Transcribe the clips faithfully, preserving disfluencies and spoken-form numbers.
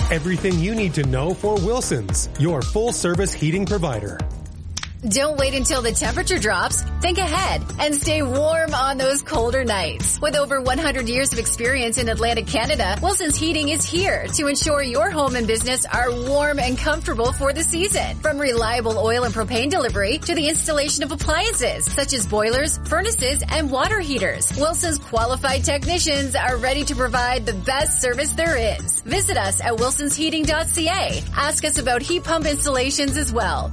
Everything you need to know for Wilson's, your full-service heating provider. Don't wait until the temperature drops. Think ahead and stay warm on those colder nights. With over one hundred years of experience in Atlantic Canada, Wilson's Heating is here to ensure your home and business are warm and comfortable for the season. From reliable oil and propane delivery to the installation of appliances such as boilers, furnaces, and water heaters, Wilson's qualified technicians are ready to provide the best service there is. Visit us at wilsons heating dot c a. Ask us about heat pump installations as well.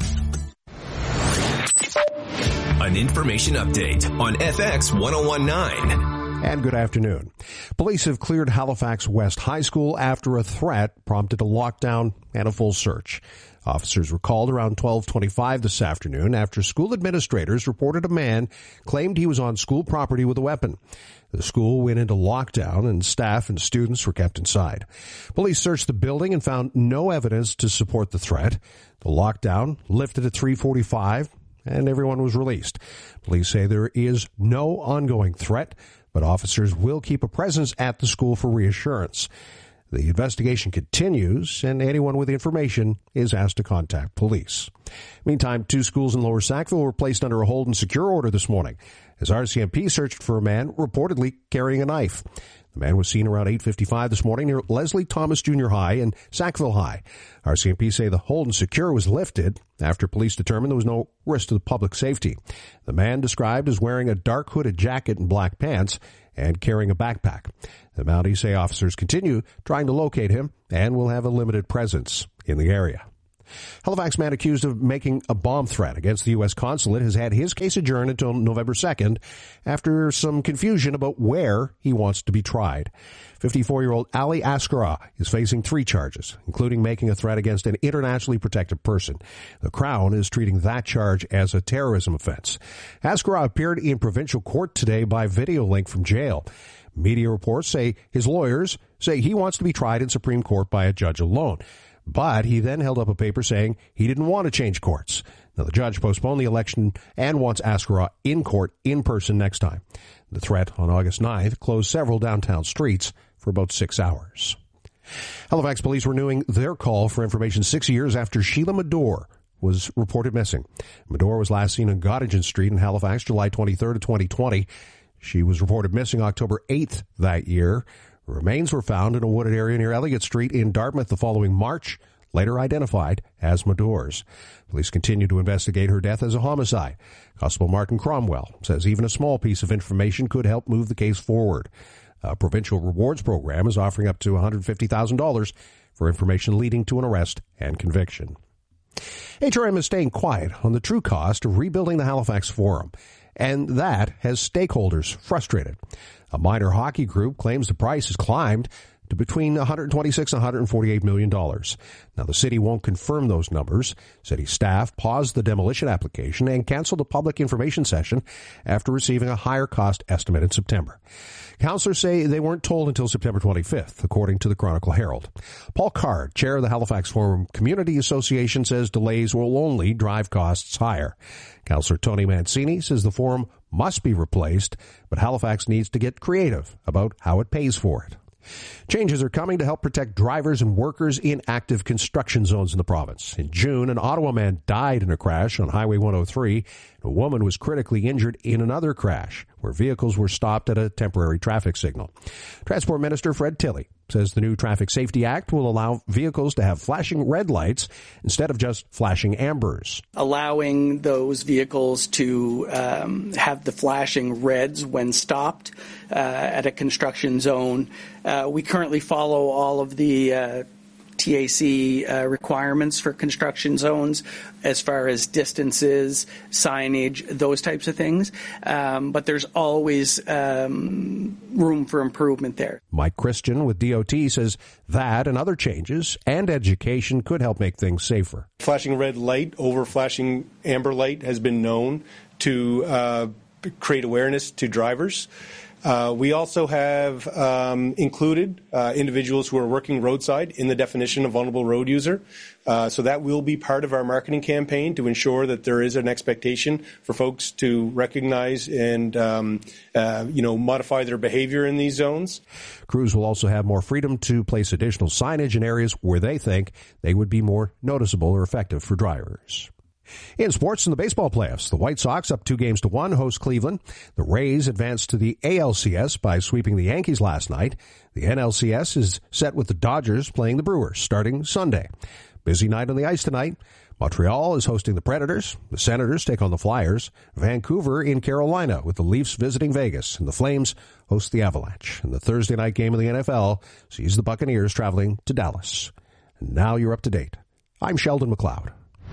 An information update on F X one oh one point nine. And good afternoon. Police have cleared Halifax West High School after a threat prompted a lockdown and a full search. Officers were called around twelve twenty-five this afternoon after school administrators reported a man claimed he was on school property with a weapon. The school went into lockdown and staff and students were kept inside. Police searched the building and found no evidence to support the threat. The lockdown lifted at three forty-five. And everyone was released. Police say there is no ongoing threat, but officers will keep a presence at the school for reassurance. The investigation continues, and anyone with information is asked to contact police. Meantime, two schools in Lower Sackville were placed under a hold and secure order this morning as R C M P searched for a man reportedly carrying a knife. The man was seen around eight fifty-five this morning near Leslie Thomas Junior High and Sackville High. R C M P say the hold and secure was lifted after police determined there was no risk to the public safety. The man described as wearing a dark hooded jacket and black pants and carrying a backpack. The Mounties say officers continue trying to locate him and will have a limited presence in the area. Halifax man accused of making a bomb threat against the U S consulate has had his case adjourned until November second after some confusion about where he wants to be tried. fifty-four-year-old Ali Askara is facing three charges, including making a threat against an internationally protected person. The Crown is treating that charge as a terrorism offense. Askara appeared in provincial court today by video link from jail. Media reports say his lawyers say he wants to be tried in Supreme Court by a judge alone. But he then held up a paper saying he didn't want to change courts. Now, the judge postponed the election and wants Askara in court in person next time. The threat on August ninth closed several downtown streets for about six hours. Halifax police renewing their call for information six years after Sheila Madore was reported missing. Madore was last seen on Gottingen Street in Halifax July twenty-third of twenty twenty. She was reported missing October eighth that year. Remains were found in a wooded area near Elliott Street in Dartmouth the following March, later identified as Madore's. Police continue to investigate her death as a homicide. Constable Martin Cromwell says even a small piece of information could help move the case forward. A provincial rewards program is offering up to one hundred fifty thousand dollars for information leading to an arrest and conviction. H R M is staying quiet on the true cost of rebuilding the Halifax Forum, and that has stakeholders frustrated. A minor hockey group claims the price has climbed to between one hundred twenty-six and one hundred forty-eight million dollars. Now, the city won't confirm those numbers. City staff paused the demolition application and canceled a public information session after receiving a higher cost estimate in September. Councillors say they weren't told until September twenty-fifth, according to the Chronicle Herald. Paul Card, chair of the Halifax Forum Community Association, says delays will only drive costs higher. Councillor Tony Mancini says the forum must be replaced, but Halifax needs to get creative about how it pays for it. Changes are coming to help protect drivers and workers in active construction zones in the province. In June, an Ottawa man died in a crash on Highway one oh three. A woman was critically injured in another crash where vehicles were stopped at a temporary traffic signal. Transport Minister Fred Tilley says the new Traffic Safety Act will allow vehicles to have flashing red lights instead of just flashing ambers. Allowing those vehicles to um, have the flashing reds when stopped uh, at a construction zone. Uh, we currently follow all of the uh, T A C uh, requirements for construction zones as far as distances, signage, those types of things. Um, but there's always um, room for improvement there. Mike Christian with D O T says that and other changes and education could help make things safer. Flashing red light over flashing amber light has been known to uh, create awareness to drivers. Uh, we also have um, included uh, individuals who are working roadside in the definition of vulnerable road user. Uh, so that will be part of our marketing campaign to ensure that there is an expectation for folks to recognize and, um, uh, you know, modify their behavior in these zones. Crews will also have more freedom to place additional signage in areas where they think they would be more noticeable or effective for drivers. In sports, in the baseball playoffs, the White Sox up two games to one host Cleveland. The Rays advanced to the A L C S by sweeping the Yankees last night. The N L C S is set with the Dodgers playing the Brewers starting Sunday. Busy night on the ice tonight. Montreal is hosting the Predators. The Senators take on the Flyers. Vancouver in Carolina with the Leafs visiting Vegas. And the Flames host the Avalanche. And the Thursday night game of the N F L sees the Buccaneers traveling to Dallas. And now you're up to date. I'm Sheldon McLeod.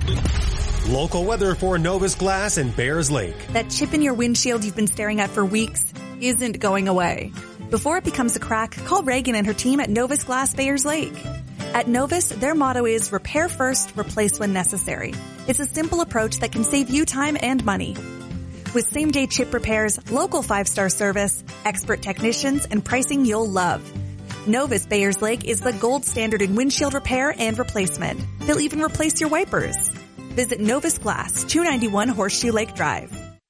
Local weather for Novus Glass and Bears Lake. That chip in your windshield you've been staring at for weeks isn't going away. Before it becomes a crack, call Reagan and her team at Novus Glass Bears Lake. At Novus, their motto is repair first, replace when necessary. It's a simple approach that can save you time and money. With same-day chip repairs, local five-star service, expert technicians, and pricing you'll love. Novus Bears Lake is the gold standard in windshield repair and replacement. They'll even replace your wipers. Visit Novus Glass, two ninety-one Horseshoe Lake Drive.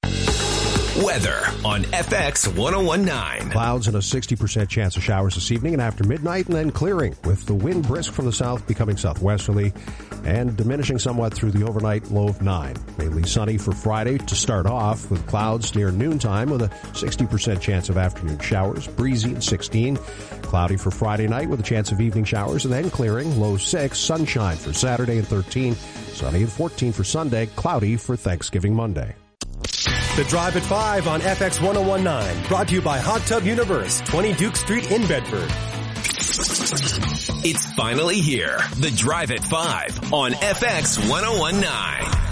Weather on F X ten nineteen. Clouds and a sixty percent chance of showers this evening and after midnight, and then clearing, with the wind brisk from the south becoming southwesterly and diminishing somewhat through the overnight, low of nine. Mainly sunny for Friday to start off, with clouds near noontime with a sixty percent chance of afternoon showers, breezy at sixteen. Cloudy for Friday night with a chance of evening showers and then clearing, low six. Sunshine for Saturday and thirteen. Sunny at fourteen for Sunday, cloudy for Thanksgiving Monday. The Drive at five on F X ten nineteen. Brought to you by Hot Tub Universe, twenty Duke Street in Bedford. It's finally here. The Drive at five on F X ten nineteen.